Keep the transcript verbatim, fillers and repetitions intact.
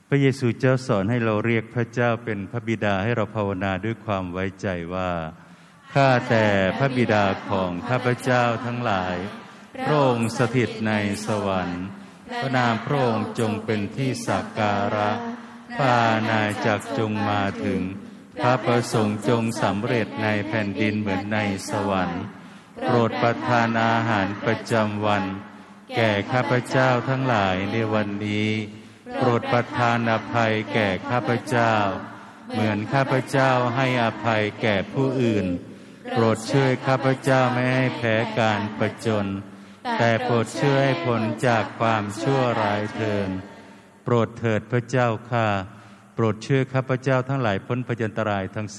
พระเยซูเจ้าสอนให้เราเรียกพระเจ้าเป็นพระบิดาให้เราภาวนาด้วยความไว้ใจว่าข้าแต่พระบิดาของข้าพเจ้าทั้งหลายพระองค์สถิตในสวรรค์พระนามพระองค์จงเป็นที่สักการะพระอาณาจักรจงมาถึงพระประสงค์จงสำเร็จในแผ่นดินเหมือนในสวรรค์โปรดประทานอาหารประจำวันแก่ข้าพเจ้าทั้งหลายในวันนี้โปรดประทานอภัยแก่ข้าพเจ้าเหมือนข้าพเจ้าให้อภัยแก่ผู้อื่นโปรดช่วยข้าพเจ้าไม่ให้แพ้การประจนแต่โปรดช่วยให้พ้นจากความชั่วร้ายเถิดโปรดเถิดพระเจ้าข้าโปรดช่วยข้าพเจ้าทั้งหลายพ้นพยันตรายทั้ง